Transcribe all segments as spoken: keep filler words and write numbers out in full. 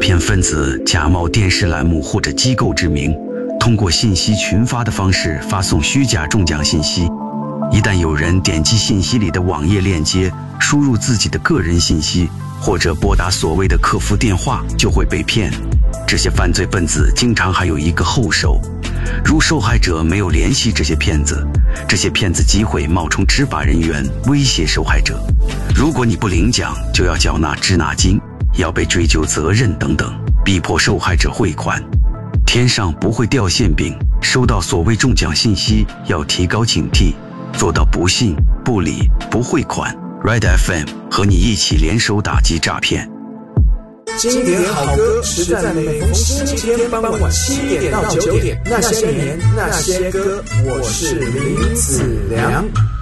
骗分子假冒电视栏目或者机构之名，通过信息群发的方式发送虚假中奖信息。一旦有人点击信息里的网页链接，输入自己的个人信息，或者拨打所谓的客服电话，就会被骗。这些犯罪分子经常还有一个后手，如受害者没有联系这些骗子，这些骗子机会冒充执法人员威胁受害者，如果你不领奖，就要缴纳滞纳金，要被追究责任等等，逼迫受害者汇款。天上不会掉馅饼，收到所谓中奖信息要提高警惕，做到不信、不理、不汇款。 Red F M 和你一起联手打击诈骗。 经典好歌实在每逢星期天傍晚七点到九点，那些年那些歌，我是林子良。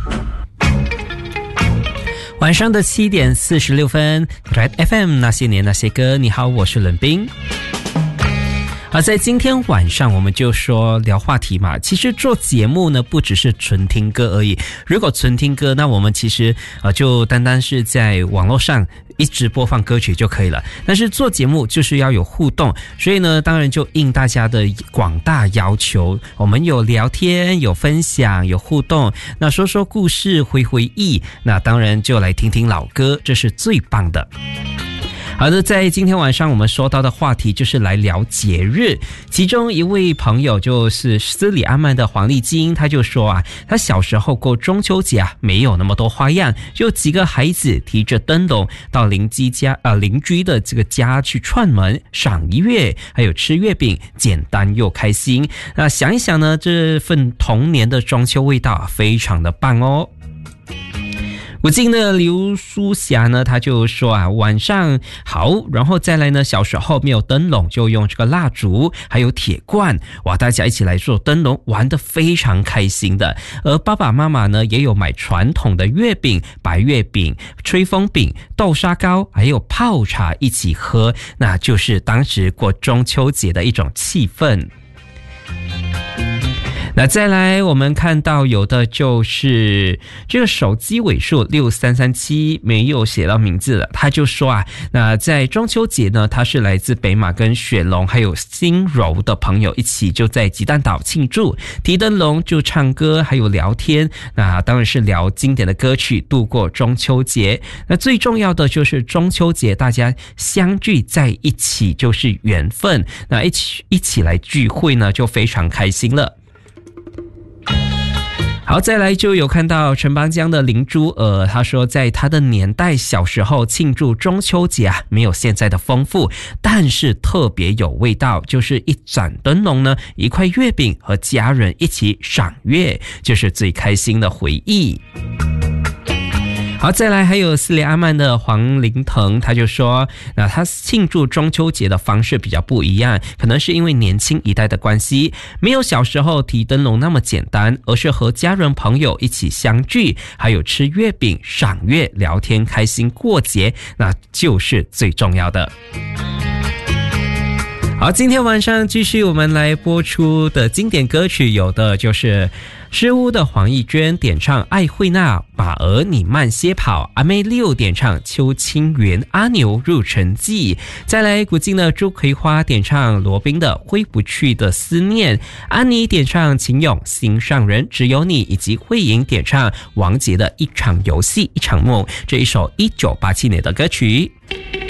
晚上的七点四十六分 Red F M 那些年那些歌，你好，我是冷冰。而在今天晚上我们就说聊话题嘛，其实做节目呢不只是纯听歌而已，如果纯听歌，那我们其实呃就单单是在网络上一直播放歌曲就可以了，但是做节目就是要有互动，所以呢当然就应大家的广大要求，我们有聊天，有分享，有互动，那说说故事，回回忆，那当然就来听听老歌，这是最棒的。好的，在今天晚上我们说到的话题就是来聊节日，其中一位朋友就是斯里阿曼的黄丽晶，他就说啊，他小时候过中秋节啊，没有那么多花样，就几个孩子提着灯笼到邻居家呃邻居的这个家去串门、赏月，还有吃月饼，简单又开心。那想一想呢，这份童年的中秋味道非常的棒哦。我记得刘淑霞呢，她就说啊，晚上好，然后再来呢，小时候没有灯笼，就用这个蜡烛还有铁罐，哇，大家一起来做灯笼，玩得非常开心的。而爸爸妈妈呢，也有买传统的月饼、白月饼、吹风饼、豆沙糕，还有泡茶一起喝，那就是当时过中秋节的一种气氛。那再来我们看到有的就是这个手机尾数六三三七没有写到名字了，他就说啊，那在中秋节呢，他是来自北马跟雪龙还有新柔的朋友一起就在鸡蛋岛庆祝，提灯笼就唱歌还有聊天，那当然是聊经典的歌曲度过中秋节。那最重要的就是中秋节大家相聚在一起就是缘分，那一起一起来聚会呢就非常开心了。好，再来就有看到陈邦江的林珠儿，他说在他的年代小时候庆祝中秋节啊，没有现在的丰富，但是特别有味道，就是一盏灯笼呢，一块月饼和家人一起赏月，就是最开心的回忆。好，再来还有斯里阿曼的黄林腾，他就说那他庆祝中秋节的方式比较不一样，可能是因为年轻一代的关系，没有小时候提灯笼那么简单，而是和家人朋友一起相聚，还有吃月饼、赏月、聊天，开心过节，那就是最重要的。好，今天晚上继续我们来播出的经典歌曲，有的就是诗屋的黄义娟点唱爱慧娜马儿你慢些跑，阿妹六点唱邱清源阿牛入城记，再来古今的朱葵花点唱罗宾的挥不去的思念，安妮点唱秦勇心上人只有你，以及慧莹点唱王杰的一场游戏一场梦，这一首一九八七年的歌曲。